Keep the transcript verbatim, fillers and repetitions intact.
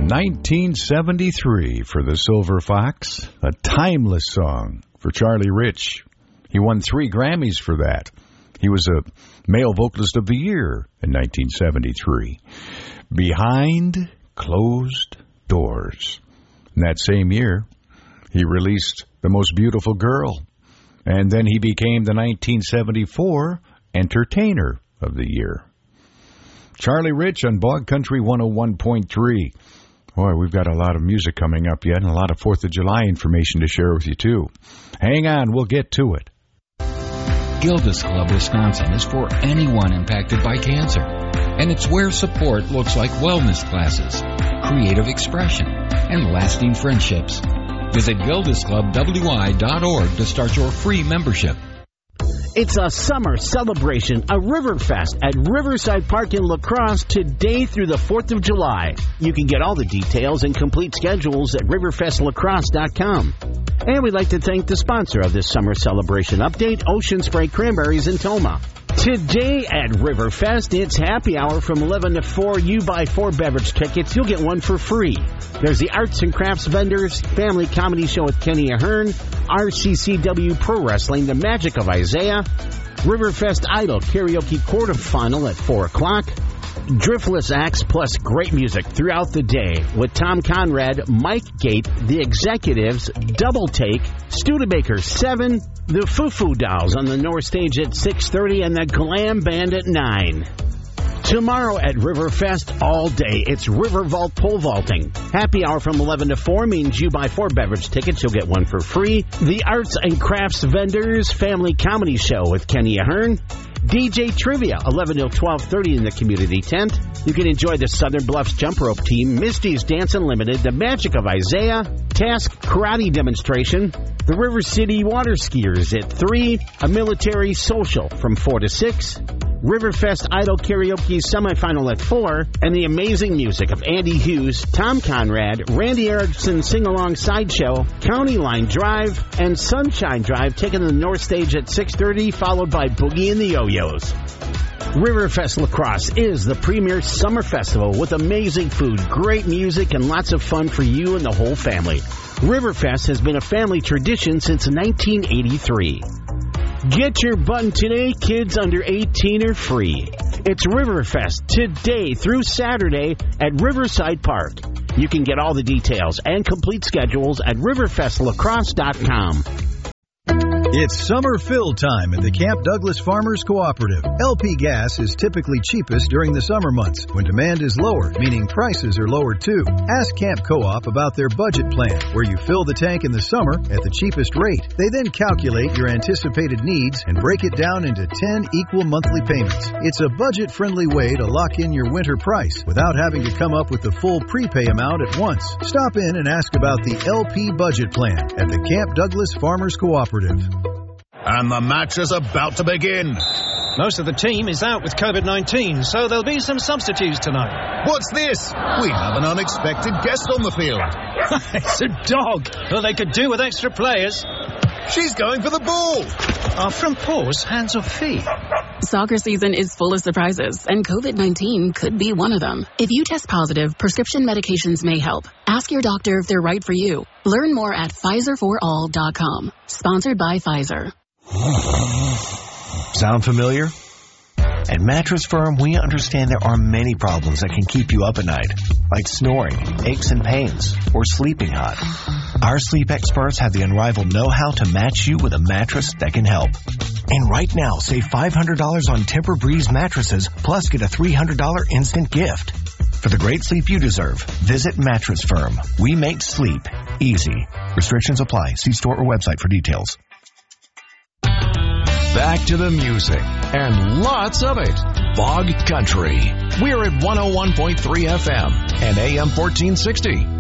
nineteen seventy-three for the Silver Fox, a timeless song for Charlie Rich. He won three Grammys for that. He was a Male Vocalist of the Year in nineteen seventy-three. Behind Closed Doors. In that same year, he released The Most Beautiful Girl, and then he became the nineteen seventy-four Entertainer of the Year. Charlie Rich on Bog Country one oh one point three. Boy, we've got a lot of music coming up yet and a lot of fourth of July information to share with you, too. Hang on, we'll get to it. Gilda's Club Wisconsin is for anyone impacted by cancer, and it's where support looks like wellness classes, creative expression, and lasting friendships. Visit gildas club w i dot org to start your free membership. It's a summer celebration, a Riverfest at Riverside Park in La Crosse today through the fourth of July. You can get all the details and complete schedules at riverfest lacrosse dot com. And we'd like to thank the sponsor of this summer celebration update, Ocean Spray Cranberries in Toma. Today at Riverfest, it's happy hour from eleven to four. You buy four beverage tickets, you'll get one for free. There's the arts and crafts vendors, family comedy show with Kenny Ahern, R C C W Pro Wrestling, The Magic of Isaiah, Riverfest Idol Karaoke quarterfinal at four o'clock, Driftless acts plus great music throughout the day with Tom Conrad, Mike Gate, The Executives, Double Take, Studebaker seven, the Foo Foo Dolls on the North Stage at six thirty, and the Glam Band at nine. Tomorrow at Riverfest all day, it's River Vault Pole Vaulting. Happy hour from eleven to four means you buy four beverage tickets, you'll get one for free. The Arts and Crafts Vendors Family Comedy Show with Kenny Ahern. D J Trivia, eleven till twelve thirty in the community tent. You can enjoy the Southern Bluffs Jump Rope Team, Misty's Dance Unlimited, The Magic of Isaiah, Task Karate Demonstration, the River City Water Skiers at three, a military social from four to six, Riverfest Idol Karaoke semifinal at four, and the amazing music of Andy Hughes, Tom Conrad, Randy Erickson Sing-Along Sideshow, County Line Drive, and Sunshine Drive taking the North Stage at six thirty, followed by Boogie and the Yo-Yos. Riverfest La Crosse is the premier summer festival with amazing food, great music, and lots of fun for you and the whole family. Riverfest has been a family tradition since nineteen eighty-three. Get your button today. Kids under eighteen are free. It's Riverfest today through Saturday at Riverside Park. You can get all the details and complete schedules at riverfest lacrosse dot com. It's summer fill time at the Camp Douglas Farmers Cooperative. L P gas is typically cheapest during the summer months when demand is lower, meaning prices are lower too. Ask Camp Co-op about their budget plan, where you fill the tank in the summer at the cheapest rate. They then calculate your anticipated needs and break it down into ten equal monthly payments. It's a budget-friendly way to lock in your winter price without having to come up with the full prepay amount at once. Stop in and ask about the L P budget plan at the Camp Douglas Farmers Cooperative. And the match is about to begin. Most of the team is out with covid nineteen, so there'll be some substitutes tonight. What's this? We have an unexpected guest on the field. It's a dog. Well, they could do with extra players. She's going for the ball. Our front paws, hands or feet? Soccer season is full of surprises, and covid nineteen could be one of them. If you test positive, prescription medications may help. Ask your doctor if they're right for you. Learn more at Pfizer for all dot com. Sponsored by Pfizer. Sound familiar? At Mattress Firm, we understand there are many problems that can keep you up at night, like snoring, aches and pains, or sleeping hot. Our sleep experts have the unrivaled know-how to match you with a mattress that can help. And right now, save five hundred dollars on Tempur-Breeze mattresses, plus get a three hundred dollars instant gift. For the great sleep you deserve, visit Mattress Firm. We make sleep easy. Restrictions apply. See store or website for details. Back to the music, and lots of it. Bog Country. We're at one oh one point three F M and A M fourteen sixty.